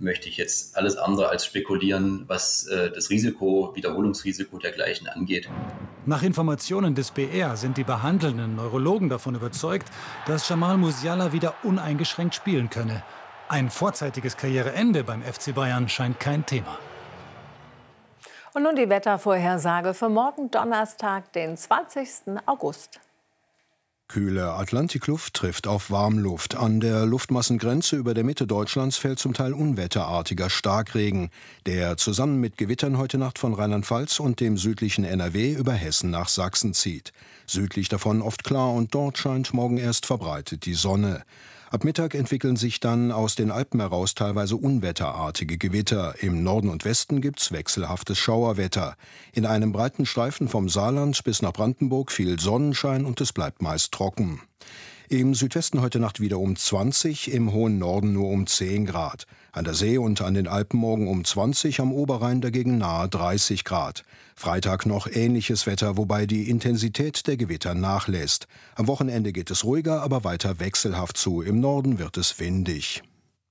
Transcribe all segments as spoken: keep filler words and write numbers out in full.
möchte ich jetzt alles andere als spekulieren, was äh, das Risiko, Wiederholungsrisiko dergleichen angeht. Nach Informationen des B R sind die behandelnden Neurologen davon überzeugt, dass Jamal Musiala wieder uneingeschränkt spielen könne. Ein vorzeitiges Karriereende beim F C Bayern scheint kein Thema. Und nun die Wettervorhersage für morgen Donnerstag, den zwanzigsten August. Kühle Atlantikluft trifft auf Warmluft. An der Luftmassengrenze über der Mitte Deutschlands fällt zum Teil unwetterartiger Starkregen, der zusammen mit Gewittern heute Nacht von Rheinland-Pfalz und dem südlichen N R W über Hessen nach Sachsen zieht. Südlich davon oft klar und dort scheint morgen erst verbreitet die Sonne. Ab Mittag entwickeln sich dann aus den Alpen heraus teilweise unwetterartige Gewitter. Im Norden und Westen gibt's wechselhaftes Schauerwetter. In einem breiten Streifen vom Saarland bis nach Brandenburg viel Sonnenschein und es bleibt meist trocken. Im Südwesten heute Nacht wieder um zwanzig, im hohen Norden nur um zehn Grad. An der See und an den Alpen morgen um zwanzig, am Oberrhein dagegen nahe dreißig Grad. Freitag noch ähnliches Wetter, wobei die Intensität der Gewitter nachlässt. Am Wochenende geht es ruhiger, aber weiter wechselhaft zu. Im Norden wird es windig.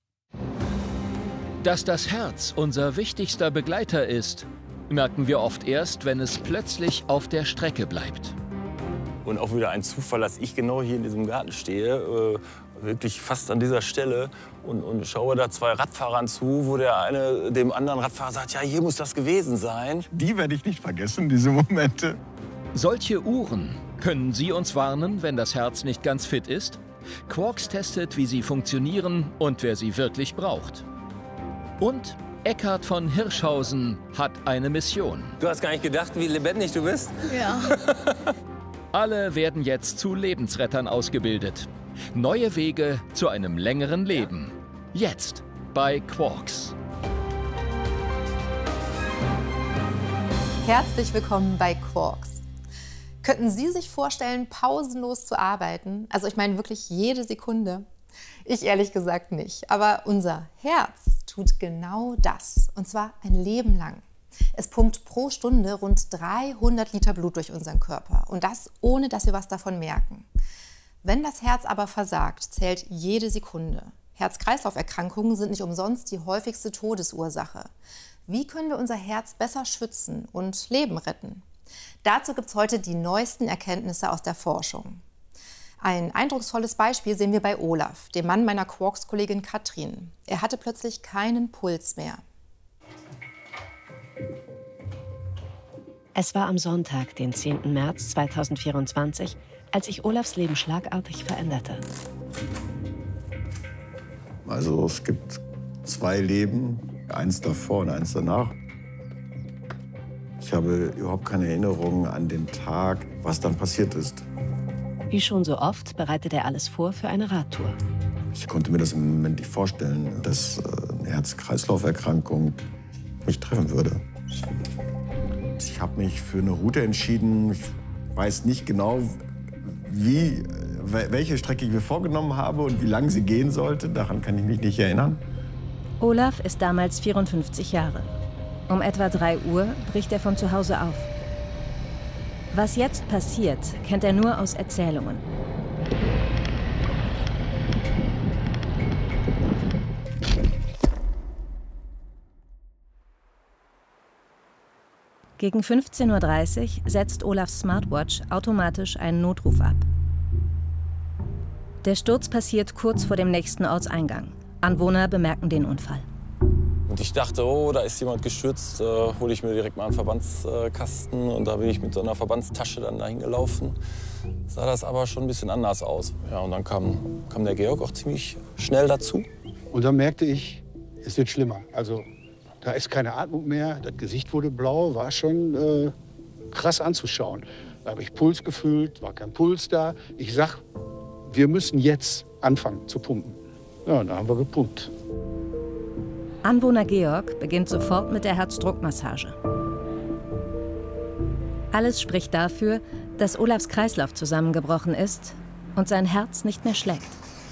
Dass das Herz unser wichtigster Begleiter ist, merken wir oft erst, wenn es plötzlich auf der Strecke bleibt. Und auch wieder ein Zufall, dass ich genau hier in diesem Garten stehe, äh, wirklich fast an dieser Stelle und, und schaue da zwei Radfahrern zu, wo der eine dem anderen Radfahrer sagt, ja, hier muss das gewesen sein. Die werde ich nicht vergessen, diese Momente. Solche Uhren können sie uns warnen, wenn das Herz nicht ganz fit ist. Quarks testet, wie sie funktionieren und wer sie wirklich braucht. Und Eckhard von Hirschhausen hat eine Mission. Du hast gar nicht gedacht, wie lebendig du bist? Ja. Alle werden jetzt zu Lebensrettern ausgebildet. Neue Wege zu einem längeren Leben. Jetzt bei Quarks. Herzlich willkommen bei Quarks. Könnten Sie sich vorstellen, pausenlos zu arbeiten? Also ich meine wirklich jede Sekunde. Ich ehrlich gesagt nicht. Aber unser Herz tut genau das. Und zwar ein Leben lang. Es pumpt pro Stunde rund dreihundert Liter Blut durch unseren Körper. Und das ohne, dass wir was davon merken. Wenn das Herz aber versagt, zählt jede Sekunde. Herz-Kreislauf-Erkrankungen sind nicht umsonst die häufigste Todesursache. Wie können wir unser Herz besser schützen und Leben retten? Dazu gibt es heute die neuesten Erkenntnisse aus der Forschung. Ein eindrucksvolles Beispiel sehen wir bei Olaf, dem Mann meiner Quarks-Kollegin Katrin. Er hatte plötzlich keinen Puls mehr. Es war am Sonntag, den zehnten März zweitausendvierundzwanzig, als sich Olafs Leben schlagartig veränderte. Also es gibt zwei Leben, eins davor und eins danach. Ich habe überhaupt keine Erinnerung an den Tag, was dann passiert ist. Wie schon so oft bereitet er alles vor für eine Radtour. Ich konnte mir das im Moment nicht vorstellen, dass eine Herz-Kreislauf-Erkrankung mich treffen würde. Ich habe mich für eine Route entschieden. Ich weiß nicht genau, wie, welche Strecke ich mir vorgenommen habe und wie lange sie gehen sollte. Daran kann ich mich nicht erinnern. Olaf ist damals vierundfünfzig Jahre. Um etwa drei Uhr bricht er von zu Hause auf. Was jetzt passiert, kennt er nur aus Erzählungen. Gegen fünfzehn Uhr dreißig setzt Olafs Smartwatch automatisch einen Notruf ab. Der Sturz passiert kurz vor dem nächsten Ortseingang. Anwohner bemerken den Unfall. Und ich dachte, oh, da ist jemand gestürzt, äh, hole ich mir direkt mal einen Verbandskasten. Und da bin ich mit so einer Verbandstasche dann dahin gelaufen. Sah das aber schon ein bisschen anders aus. Ja, und dann kam, kam der Georg auch ziemlich schnell dazu. Und dann merkte ich, es wird schlimmer. Also da ist keine Atmung mehr, das Gesicht wurde blau, war schon äh, krass anzuschauen. Da habe ich Puls gefühlt, war kein Puls da. Ich sag, wir müssen jetzt anfangen zu pumpen. Ja, und da haben wir gepumpt. Anwohner Georg beginnt sofort mit der Herzdruckmassage. Alles spricht dafür, dass Olafs Kreislauf zusammengebrochen ist und sein Herz nicht mehr schlägt.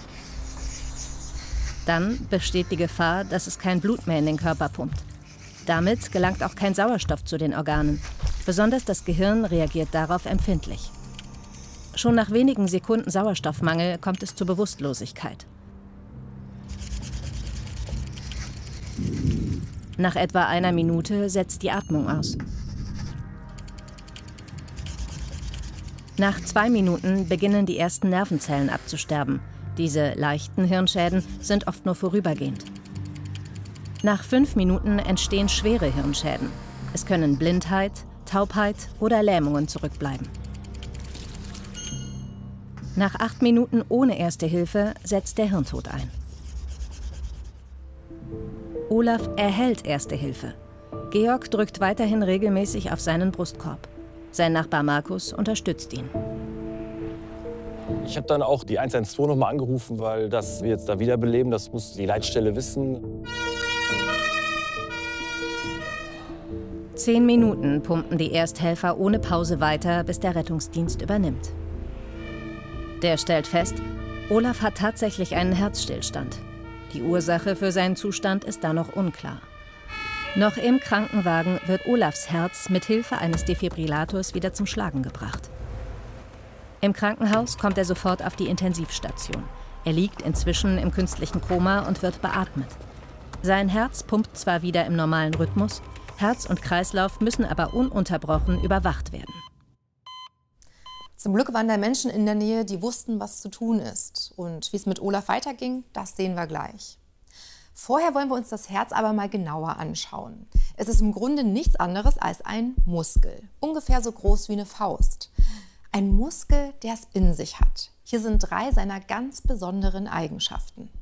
Dann besteht die Gefahr, dass es kein Blut mehr in den Körper pumpt. Damit gelangt auch kein Sauerstoff zu den Organen. Besonders das Gehirn reagiert darauf empfindlich. Schon nach wenigen Sekunden Sauerstoffmangel kommt es zur Bewusstlosigkeit. Nach etwa einer Minute setzt die Atmung aus. Nach zwei Minuten beginnen die ersten Nervenzellen abzusterben. Diese leichten Hirnschäden sind oft nur vorübergehend. Nach fünf Minuten entstehen schwere Hirnschäden. Es können Blindheit, Taubheit oder Lähmungen zurückbleiben. Nach acht Minuten ohne Erste Hilfe setzt der Hirntod ein. Olaf erhält Erste Hilfe. Georg drückt weiterhin regelmäßig auf seinen Brustkorb. Sein Nachbar Markus unterstützt ihn. Ich habe dann auch die eins eins zwei nochmal angerufen, weil das wir jetzt da wiederbeleben, das muss die Leitstelle wissen. Zehn Minuten pumpen die Ersthelfer ohne Pause weiter, bis der Rettungsdienst übernimmt. Der stellt fest, Olaf hat tatsächlich einen Herzstillstand. Die Ursache für seinen Zustand ist da noch unklar. Noch im Krankenwagen wird Olafs Herz mit Hilfe eines Defibrillators wieder zum Schlagen gebracht. Im Krankenhaus kommt er sofort auf die Intensivstation. Er liegt inzwischen im künstlichen Koma und wird beatmet. Sein Herz pumpt zwar wieder im normalen Rhythmus, Herz und Kreislauf müssen aber ununterbrochen überwacht werden. Zum Glück waren da Menschen in der Nähe, die wussten, was zu tun ist. Und wie es mit Olaf weiterging, das sehen wir gleich. Vorher wollen wir uns das Herz aber mal genauer anschauen. Es ist im Grunde nichts anderes als ein Muskel, ungefähr so groß wie eine Faust. Ein Muskel, der es in sich hat. Hier sind drei seiner ganz besonderen Eigenschaften.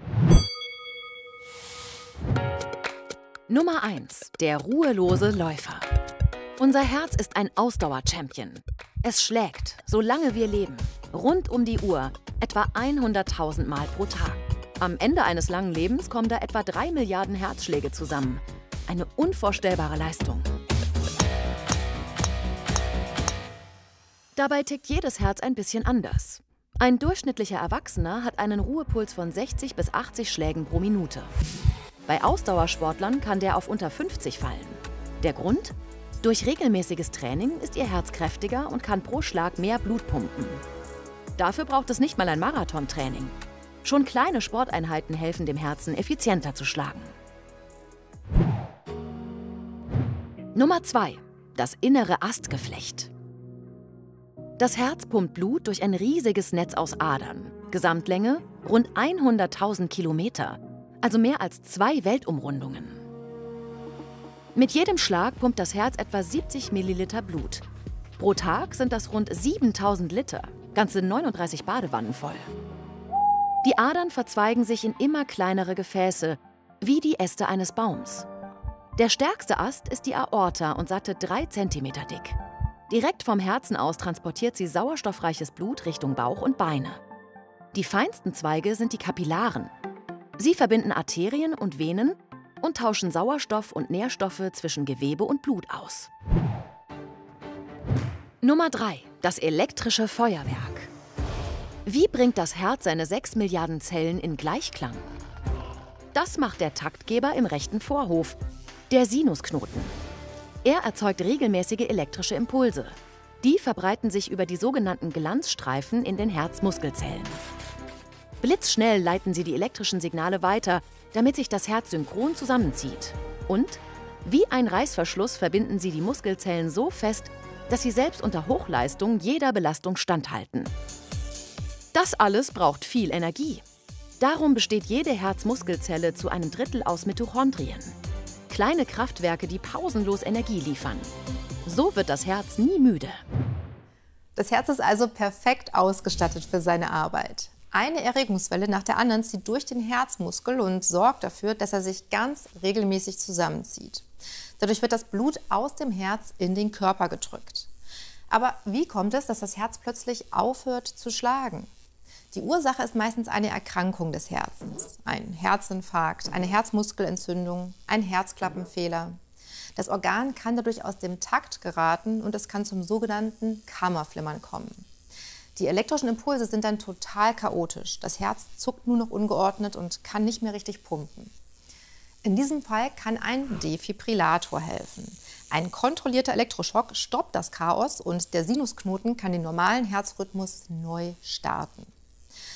Nummer eins. Der ruhelose Läufer. Unser Herz ist ein Ausdauer-Champion. Es schlägt, solange wir leben, rund um die Uhr, etwa hunderttausend Mal pro Tag. Am Ende eines langen Lebens kommen da etwa drei Milliarden Herzschläge zusammen. Eine unvorstellbare Leistung. Dabei tickt jedes Herz ein bisschen anders. Ein durchschnittlicher Erwachsener hat einen Ruhepuls von sechzig bis achtzig Schlägen pro Minute. Bei Ausdauersportlern kann der auf unter fünfzig fallen. Der Grund? Durch regelmäßiges Training ist ihr Herz kräftiger und kann pro Schlag mehr Blut pumpen. Dafür braucht es nicht mal ein Marathontraining. Schon kleine Sporteinheiten helfen dem Herzen, effizienter zu schlagen. Nummer zwei. Das innere Astgeflecht. Das Herz pumpt Blut durch ein riesiges Netz aus Adern. Gesamtlänge rund hunderttausend Kilometer, also mehr als zwei Weltumrundungen. Mit jedem Schlag pumpt das Herz etwa siebzig Milliliter Blut. Pro Tag sind das rund siebentausend Liter, ganze neununddreißig Badewannen voll. Die Adern verzweigen sich in immer kleinere Gefäße, wie die Äste eines Baums. Der stärkste Ast ist die Aorta und satte drei Zentimeter dick. Direkt vom Herzen aus transportiert sie sauerstoffreiches Blut Richtung Bauch und Beine. Die feinsten Zweige sind die Kapillaren. Sie verbinden Arterien und Venen und tauschen Sauerstoff und Nährstoffe zwischen Gewebe und Blut aus. Nummer drei. Das elektrische Feuerwerk. Wie bringt das Herz seine sechs Milliarden Zellen in Gleichklang? Das macht der Taktgeber im rechten Vorhof, der Sinusknoten. Er erzeugt regelmäßige elektrische Impulse. Die verbreiten sich über die sogenannten Glanzstreifen in den Herzmuskelzellen. Blitzschnell leiten sie die elektrischen Signale weiter, damit sich das Herz synchron zusammenzieht. Und wie ein Reißverschluss verbinden sie die Muskelzellen so fest, dass sie selbst unter Hochleistung jeder Belastung standhalten. Das alles braucht viel Energie. Darum besteht jede Herzmuskelzelle zu einem Drittel aus Mitochondrien. Kleine Kraftwerke, die pausenlos Energie liefern. So wird das Herz nie müde. Das Herz ist also perfekt ausgestattet für seine Arbeit. Eine Erregungswelle nach der anderen zieht durch den Herzmuskel und sorgt dafür, dass er sich ganz regelmäßig zusammenzieht. Dadurch wird das Blut aus dem Herz in den Körper gedrückt. Aber wie kommt es, dass das Herz plötzlich aufhört zu schlagen? Die Ursache ist meistens eine Erkrankung des Herzens. Ein Herzinfarkt, eine Herzmuskelentzündung, ein Herzklappenfehler. Das Organ kann dadurch aus dem Takt geraten und es kann zum sogenannten Kammerflimmern kommen. Die elektrischen Impulse sind dann total chaotisch. Das Herz zuckt nur noch ungeordnet und kann nicht mehr richtig pumpen. In diesem Fall kann ein Defibrillator helfen. Ein kontrollierter Elektroschock stoppt das Chaos und der Sinusknoten kann den normalen Herzrhythmus neu starten.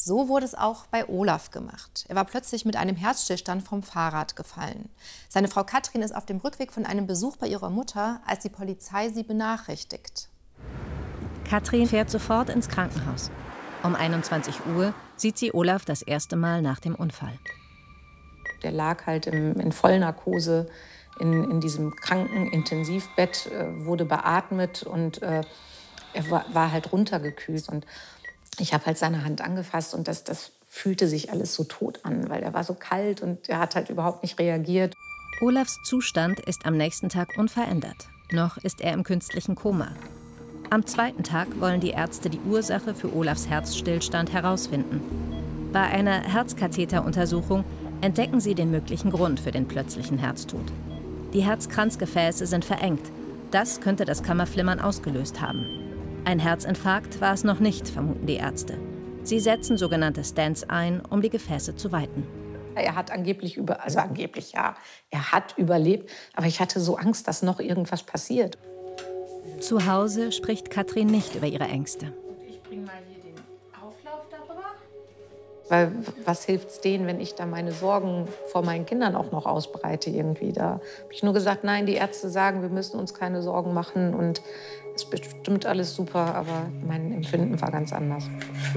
So wurde es auch bei Olaf gemacht. Er war plötzlich mit einem Herzstillstand vom Fahrrad gefallen. Seine Frau Katrin ist auf dem Rückweg von einem Besuch bei ihrer Mutter, als die Polizei sie benachrichtigt. Katrin fährt sofort ins Krankenhaus. Um einundzwanzig Uhr sieht sie Olaf das erste Mal nach dem Unfall. Der lag halt im, in Vollnarkose in, in diesem Krankenintensivbett, äh, wurde beatmet und äh, er war, war halt runtergekühlt. Und ich habe halt seine Hand angefasst und das, das fühlte sich alles so tot an, weil er war so kalt und er hat halt überhaupt nicht reagiert. Olafs Zustand ist am nächsten Tag unverändert. Noch ist er im künstlichen Koma. Am zweiten Tag wollen die Ärzte die Ursache für Olafs Herzstillstand herausfinden. Bei einer Herzkatheteruntersuchung entdecken sie den möglichen Grund für den plötzlichen Herztod. Die Herzkranzgefäße sind verengt. Das könnte das Kammerflimmern ausgelöst haben. Ein Herzinfarkt war es noch nicht, vermuten die Ärzte. Sie setzen sogenannte Stents ein, um die Gefäße zu weiten. Er hat angeblich über, also angeblich ja, er hat überlebt, aber ich hatte so Angst, dass noch irgendwas passiert. Zu Hause spricht Katrin nicht über ihre Ängste. Ich bringe mal hier den Auflauf darüber. Weil was hilft's denen, wenn ich da meine Sorgen vor meinen Kindern auch noch ausbreite irgendwie? Da habe ich nur gesagt, nein, die Ärzte sagen, wir müssen uns keine Sorgen machen und es ist bestimmt alles super, aber mein Empfinden war ganz anders.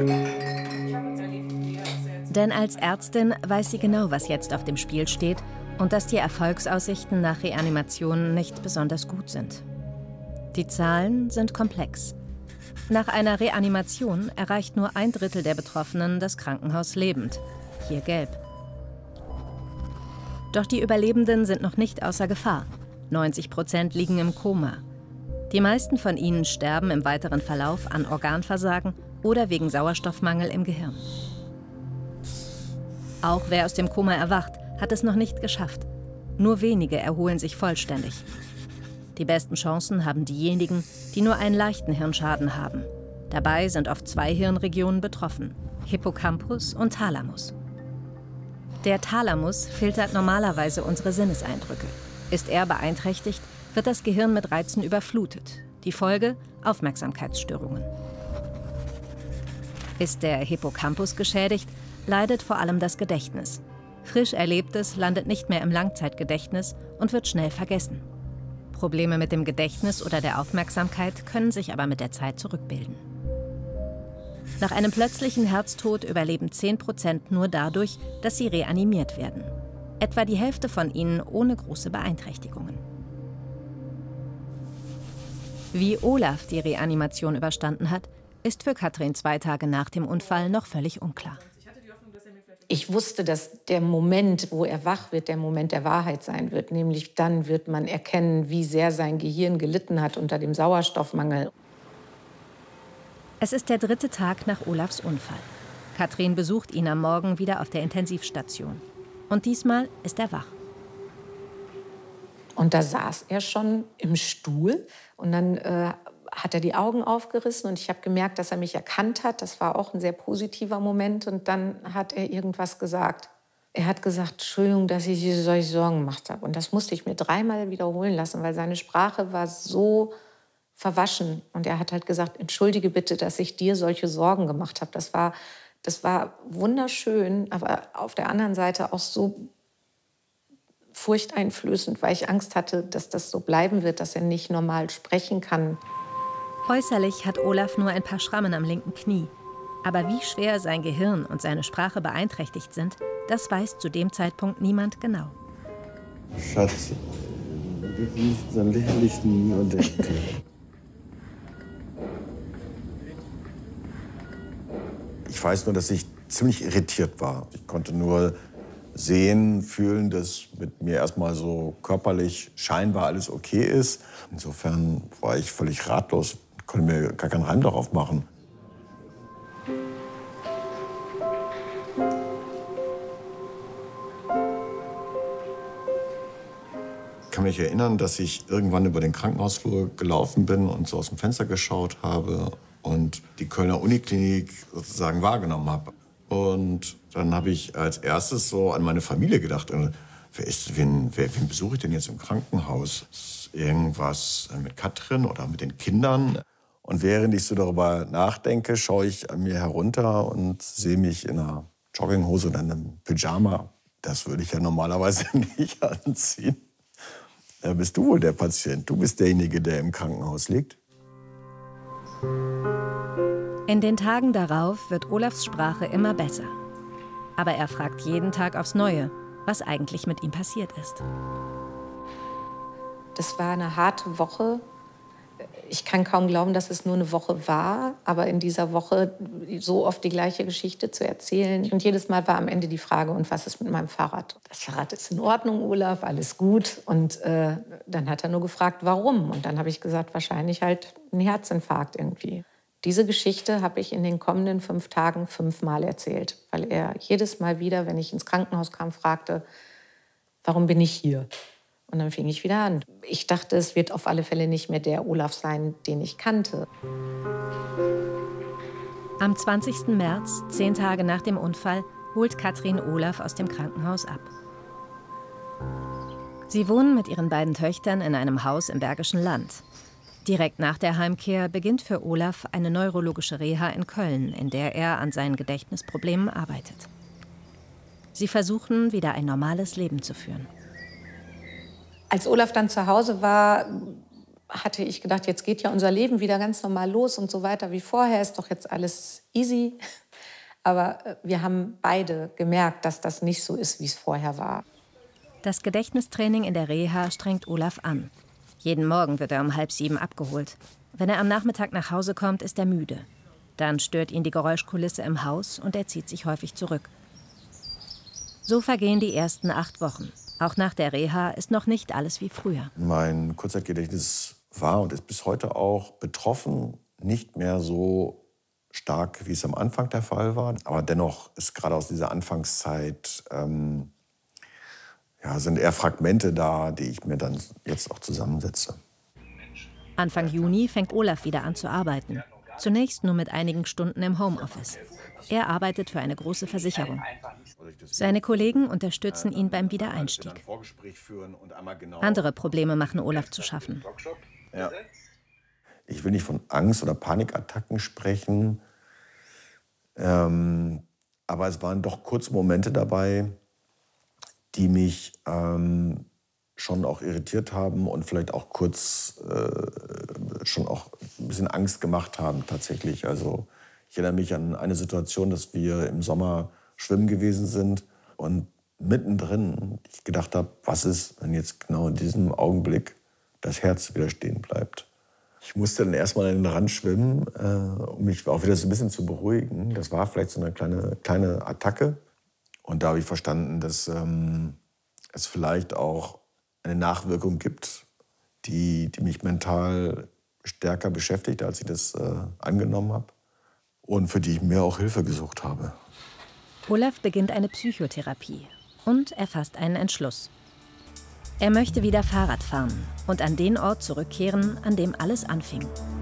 Denn als Ärztin weiß sie genau, was jetzt auf dem Spiel steht und dass die Erfolgsaussichten nach Reanimationen nicht besonders gut sind. Die Zahlen sind komplex. Nach einer Reanimation erreicht nur ein Drittel der Betroffenen das Krankenhaus lebend, hier gelb. Doch die Überlebenden sind noch nicht außer Gefahr. neunzig Prozent liegen im Koma. Die meisten von ihnen sterben im weiteren Verlauf an Organversagen oder wegen Sauerstoffmangel im Gehirn. Auch wer aus dem Koma erwacht, hat es noch nicht geschafft. Nur wenige erholen sich vollständig. Die besten Chancen haben diejenigen, die nur einen leichten Hirnschaden haben. Dabei sind oft zwei Hirnregionen betroffen, Hippocampus und Thalamus. Der Thalamus filtert normalerweise unsere Sinneseindrücke. Ist er beeinträchtigt, wird das Gehirn mit Reizen überflutet. Die Folge: Aufmerksamkeitsstörungen. Ist der Hippocampus geschädigt, leidet vor allem das Gedächtnis. Frisch Erlebtes landet nicht mehr im Langzeitgedächtnis und wird schnell vergessen. Probleme mit dem Gedächtnis oder der Aufmerksamkeit können sich aber mit der Zeit zurückbilden. Nach einem plötzlichen Herztod überleben zehn Prozent nur dadurch, dass sie reanimiert werden. Etwa die Hälfte von ihnen ohne große Beeinträchtigungen. Wie Olaf die Reanimation überstanden hat, ist für Katrin zwei Tage nach dem Unfall noch völlig unklar. Ich wusste, dass der Moment, wo er wach wird, der Moment der Wahrheit sein wird. Nämlich dann wird man erkennen, wie sehr sein Gehirn gelitten hat unter dem Sauerstoffmangel. Es ist der dritte Tag nach Olafs Unfall. Katrin besucht ihn am Morgen wieder auf der Intensivstation. Und diesmal ist er wach. Und da saß er schon im Stuhl und dann äh, hat er die Augen aufgerissen und ich habe gemerkt, dass er mich erkannt hat. Das war auch ein sehr positiver Moment. Und dann hat er irgendwas gesagt. Er hat gesagt, Entschuldigung, dass ich dir solche Sorgen gemacht habe. Und das musste ich mir dreimal wiederholen lassen, weil seine Sprache war so verwaschen. Und er hat halt gesagt, entschuldige bitte, dass ich dir solche Sorgen gemacht habe. Das war, das war wunderschön, aber auf der anderen Seite auch so furchteinflößend, weil ich Angst hatte, dass das so bleiben wird, dass er nicht normal sprechen kann. Äußerlich hat Olaf nur ein paar Schrammen am linken Knie. Aber wie schwer sein Gehirn und seine Sprache beeinträchtigt sind, das weiß zu dem Zeitpunkt niemand genau. Schatz, wie ist so ein lächerlichen und ich weiß nur, dass ich ziemlich irritiert war. Ich konnte nur sehen, fühlen, dass mit mir erstmal so körperlich scheinbar alles okay ist. Insofern war ich völlig ratlos, konnte mir gar keinen Reim darauf machen. Ich kann mich erinnern, dass ich irgendwann über den Krankenhausflur gelaufen bin und so aus dem Fenster geschaut habe und die Kölner Uniklinik sozusagen wahrgenommen habe. Und dann habe ich als erstes so an meine Familie gedacht. Wer ist, wen, wer, wen besuche ich denn jetzt im Krankenhaus? Ist irgendwas mit Katrin oder mit den Kindern? Und während ich so darüber nachdenke, schaue ich an mir herunter und sehe mich in einer Jogginghose oder in einem Pyjama. Das würde ich ja normalerweise nicht anziehen. Da bist du wohl der Patient. Du bist derjenige, der im Krankenhaus liegt. In den Tagen darauf wird Olafs Sprache immer besser. Aber er fragt jeden Tag aufs Neue, was eigentlich mit ihm passiert ist. Das war eine harte Woche. Ich kann kaum glauben, dass es nur eine Woche war, aber in dieser Woche so oft die gleiche Geschichte zu erzählen. Und jedes Mal war am Ende die Frage, und was ist mit meinem Fahrrad? Das Fahrrad ist in Ordnung, Olaf, alles gut. Und äh, dann hat er nur gefragt, warum? Und dann habe ich gesagt, wahrscheinlich halt ein Herzinfarkt irgendwie. Diese Geschichte habe ich in den kommenden fünf Tagen fünfmal erzählt, weil er jedes Mal wieder, wenn ich ins Krankenhaus kam, fragte, warum bin ich hier? Und dann fing ich wieder an. Ich dachte, es wird auf alle Fälle nicht mehr der Olaf sein, den ich kannte. Am zwanzigsten März, zehn Tage nach dem Unfall, holt Katrin Olaf aus dem Krankenhaus ab. Sie wohnen mit ihren beiden Töchtern in einem Haus im Bergischen Land. Direkt nach der Heimkehr beginnt für Olaf eine neurologische Reha in Köln, in der er an seinen Gedächtnisproblemen arbeitet. Sie versuchen, wieder ein normales Leben zu führen. Als Olaf dann zu Hause war, hatte ich gedacht, jetzt geht ja unser Leben wieder ganz normal los und so weiter wie vorher, ist doch jetzt alles easy. Aber wir haben beide gemerkt, dass das nicht so ist, wie es vorher war. Das Gedächtnistraining in der Reha strengt Olaf an. Jeden Morgen wird er um halb sieben abgeholt. Wenn er am Nachmittag nach Hause kommt, ist er müde. Dann stört ihn die Geräuschkulisse im Haus und er zieht sich häufig zurück. So vergehen die ersten acht Wochen. Auch nach der Reha ist noch nicht alles wie früher. Mein Kurzzeitgedächtnis war und ist bis heute auch betroffen, nicht mehr so stark, wie es am Anfang der Fall war. Aber dennoch ist gerade aus dieser Anfangszeit ähm, ja, sind eher Fragmente da, die ich mir dann jetzt auch zusammensetze. Anfang Juni fängt Olaf wieder an zu arbeiten. Zunächst nur mit einigen Stunden im Homeoffice. Er arbeitet für eine große Versicherung. Seine Kollegen unterstützen ihn beim Wiedereinstieg. Andere Probleme machen Olaf zu schaffen. Ja. Ich will nicht von Angst- oder Panikattacken sprechen, ähm, aber es waren doch kurze Momente dabei, die mich ähm, schon auch irritiert haben und vielleicht auch kurz äh, schon auch ein bisschen Angst gemacht haben tatsächlich. Also ich erinnere mich an eine Situation, dass wir im Sommer schwimmen gewesen sind und mittendrin ich gedacht habe, was ist, wenn jetzt genau in diesem Augenblick das Herz wieder stehen bleibt. Ich musste dann erstmal an den Rand schwimmen, äh, um mich auch wieder so ein bisschen zu beruhigen. Das war vielleicht so eine kleine, kleine Attacke. Und da habe ich verstanden, dass ähm, es vielleicht auch eine Nachwirkung gibt, die, die mich mental stärker beschäftigt, als ich das äh, angenommen habe. Und für die ich mir auch Hilfe gesucht habe. Olaf beginnt eine Psychotherapie und er fasst einen Entschluss. Er möchte wieder Fahrrad fahren und an den Ort zurückkehren, an dem alles anfing.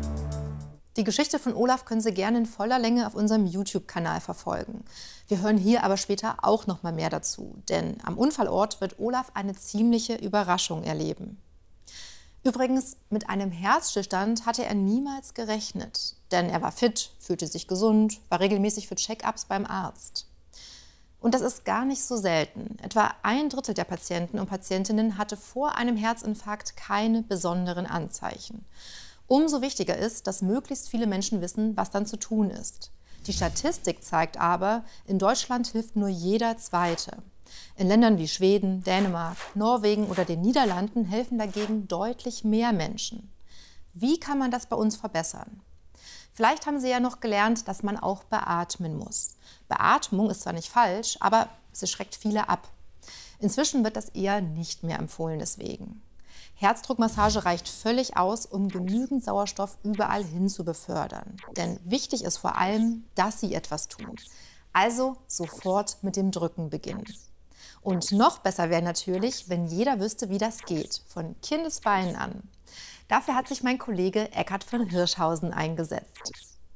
Die Geschichte von Olaf können Sie gerne in voller Länge auf unserem YouTube-Kanal verfolgen. Wir hören hier aber später auch noch mal mehr dazu, denn am Unfallort wird Olaf eine ziemliche Überraschung erleben. Übrigens, mit einem Herzstillstand hatte er niemals gerechnet, denn er war fit, fühlte sich gesund, war regelmäßig für Check-ups beim Arzt. Und das ist gar nicht so selten. Etwa ein Drittel der Patienten und Patientinnen hatte vor einem Herzinfarkt keine besonderen Anzeichen. Umso wichtiger ist, dass möglichst viele Menschen wissen, was dann zu tun ist. Die Statistik zeigt aber, in Deutschland hilft nur jeder Zweite. In Ländern wie Schweden, Dänemark, Norwegen oder den Niederlanden helfen dagegen deutlich mehr Menschen. Wie kann man das bei uns verbessern? Vielleicht haben Sie ja noch gelernt, dass man auch beatmen muss. Beatmung ist zwar nicht falsch, aber sie schreckt viele ab. Inzwischen wird das eher nicht mehr empfohlen deswegen. Herzdruckmassage reicht völlig aus, um genügend Sauerstoff überall hin zu befördern. Denn wichtig ist vor allem, dass Sie etwas tun. Also sofort mit dem Drücken beginnen. Und noch besser wäre natürlich, wenn jeder wüsste, wie das geht, von Kindesbeinen an. Dafür hat sich mein Kollege Eckhard von Hirschhausen eingesetzt.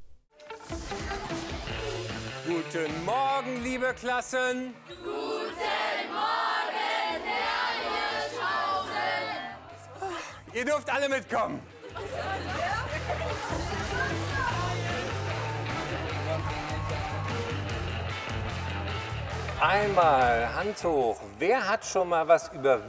Guten Morgen, liebe Klassen. Guten Morgen, Herr Hirschhausen. Ihr dürft alle mitkommen. Einmal Hand hoch. Wer hat schon mal was über